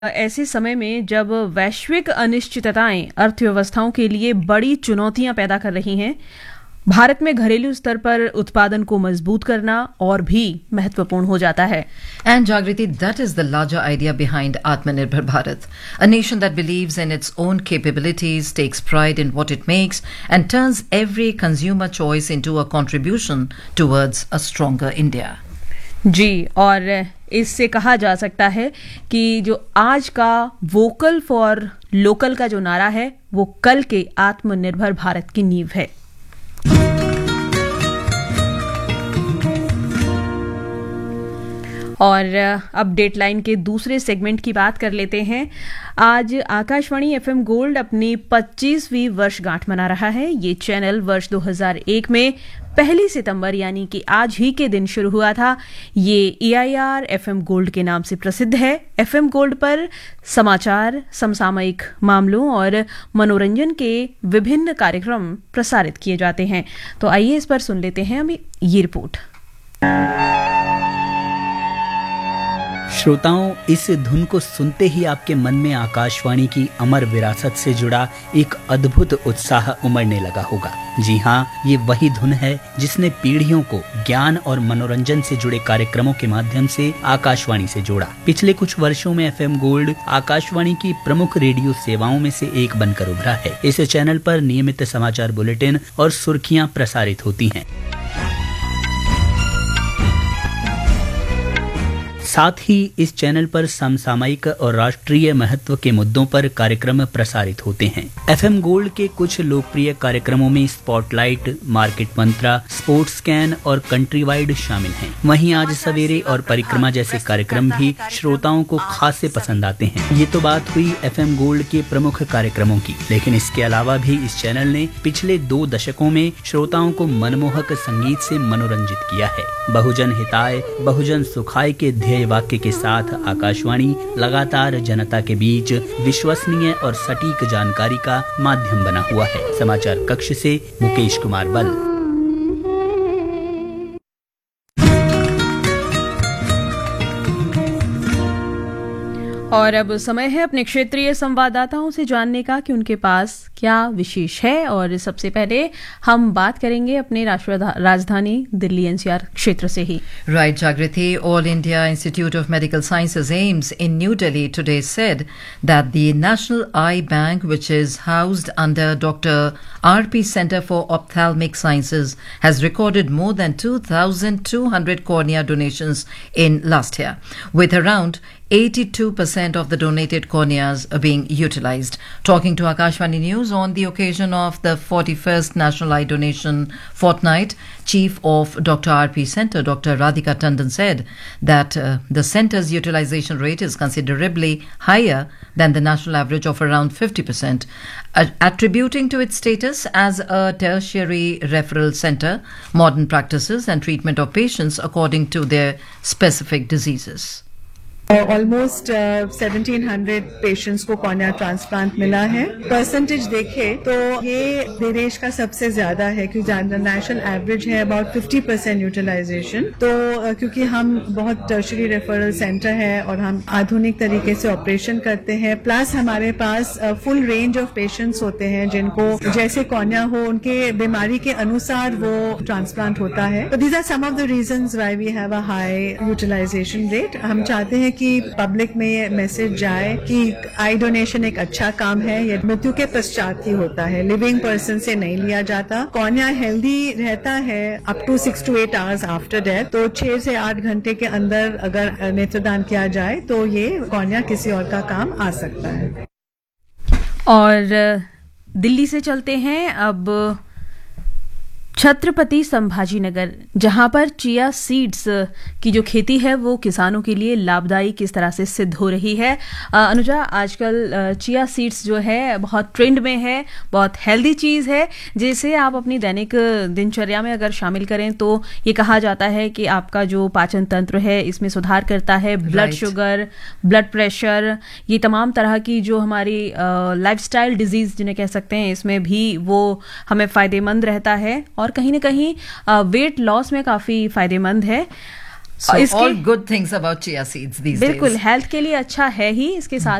ऐसे समय में जब वैश्विक अनिश्चितताएं अर्थव्यवस्थाओं के लिए बड़ी चुनौतियां पैदा कर रही हैं, भारत में घरेलू स्तर पर उत्पादन को मजबूत करना और भी महत्वपूर्ण हो जाता है। And Jagriti, that is the larger idea behind Atmanirbhar Bharat, a nation that believes in its own capabilities, takes pride in what it makes, and turns every consumer choice into a contribution towards a stronger India. जी, और इससे कहा जा सकता है कि जो आज का वोकल फॉर लोकल का जो नारा है वो कल के आत्मनिर्भर भारत की नींव है। और अब डेटलाइन के दूसरे सेगमेंट की बात कर लेते हैं। आज आकाशवाणी एफएम गोल्ड अपनी 25वीं वर्षगांठ मना रहा है। ये चैनल वर्ष 2001 में 1 सितंबर यानी कि आज ही के दिन शुरू हुआ था। ये EIR एफएम गोल्ड के नाम से प्रसिद्ध है। एफएम गोल्ड पर समाचार, समसामयिक मामलों और मनोरंजन के विभिन्न कार्यक्रम प्रसारित किए जाते हैं। तो आइए इस पर सुन लेते हैं अभी ये रिपोर्ट। श्रोताओं, इस धुन को सुनते ही आपके मन में आकाशवाणी की अमर विरासत से जुड़ा एक अद्भुत उत्साह उमड़ने लगा होगा। जी हाँ, ये वही धुन है जिसने पीढ़ियों को ज्ञान और मनोरंजन से जुड़े कार्यक्रमों के माध्यम से आकाशवाणी से जोड़ा। पिछले कुछ वर्षों में एफएम गोल्ड आकाशवाणी की प्रमुख रेडियो सेवाओं में से एक बनकर उभरा है। इस चैनल पर नियमित समाचार बुलेटिन और सुर्खियां प्रसारित होती हैं। साथ ही इस चैनल पर समसामयिक और राष्ट्रीय महत्व के मुद्दों पर कार्यक्रम प्रसारित होते हैं। एफएम गोल्ड के कुछ लोकप्रिय कार्यक्रमों में स्पॉटलाइट, मार्केट मंत्रा, स्पोर्ट्स स्कैन और कंट्री वाइड शामिल हैं। वहीं आज सवेरे और परिक्रमा जैसे कार्यक्रम भी श्रोताओं को खासे पसंद आते हैं। ये तो बात हुई एफएम गोल्ड के प्रमुख कार्यक्रमों की, लेकिन इसके अलावा भी इस चैनल ने पिछले 2 दशकों में श्रोताओं को मनमोहक संगीत से मनोरंजित किया है। बहुजन हिताय, बहुजन सुखाय के ध्येय वाक्य के साथ आकाशवाणी लगातार जनता के बीच विश्वसनीय और सटीक जानकारी का माध्यम बना हुआ है। समाचार कक्ष से मुकेश कुमार बल। और अब समय है अपने क्षेत्रीय संवाददाताओं से जानने का कि उनके पास क्या विशेष है। और सबसे पहले हम बात करेंगे अपने राजधानी दिल्ली एनसीआर क्षेत्र से ही। Right, Jagriti. All India Institute of Medical Sciences AIIMS in New Delhi today said that the National Eye Bank, which is housed under Dr. RP Center for Ophthalmic Sciences, has recorded more than 2,200 cornea donations in last year, with around 82% of the donated corneas are being utilized. Talking to Akashvani News on the occasion of the 41st National Eye Donation Fortnight, Chief of Dr. RP Center, Dr. Radhika Tandon, said that the center's utilization rate is considerably higher than the national average of around 50%, attributing to its status as a tertiary referral center, modern practices and treatment of patients according to their specific diseases. Almost 1700 patients को cornea transplant मिला है। Percentage देखें तो ये देश का सबसे ज्यादा है, क्योंकि नेशनल एवरेज है अबाउट 50% यूटिलाइजेशन। तो क्योंकि हम बहुत टर्शरी रेफरल सेंटर है और हम आधुनिक तरीके से ऑपरेशन करते हैं, प्लस हमारे पास फुल रेंज ऑफ पेशेंट्स होते हैं जिनको जैसे कॉर्निया हो उनके बीमारी के अनुसार वो ट्रांसप्लांट होता है। तो these are some of the reasons why we have a high utilisation rate. हम चाहते हैं कि पब्लिक में ये मैसेज जाए कि आई डोनेशन एक अच्छा काम है। ये मृत्यु के पश्चात ही होता है, लिविंग पर्सन से नहीं लिया जाता। कॉर्निया हेल्दी रहता है up to 6 to 8 hours after death. तो 6 से 8 घंटे के अंदर अगर नेत्रदान किया जाए तो ये कॉर्निया किसी और का काम आ सकता है। और दिल्ली से चलते हैं अब छत्रपति संभाजीनगर, जहां पर चिया सीड्स की जो खेती है वो किसानों के लिए लाभदायी किस तरह से सिद्ध हो रही है। अनुजा, आजकल चिया सीड्स जो है बहुत ट्रेंड में है, बहुत हेल्दी चीज़ है, जिसे आप अपनी दैनिक दिनचर्या में अगर शामिल करें तो ये कहा जाता है कि आपका जो पाचन तंत्र है इसमें सुधार करता है। ब्लड शुगर, ब्लड प्रेशर, ये तमाम तरह की जो हमारी लाइफस्टाइल डिजीज़ जिन्हें कह सकते हैं, इसमें भी वो हमें फ़ायदेमंद रहता है और कहीं ना कहीं वेट लॉस में काफ़ी फ़ायदेमंद है। So all good things about chia seeds these days. बिल्कुल हेल्थ के लिए अच्छा है ही, इसके साथ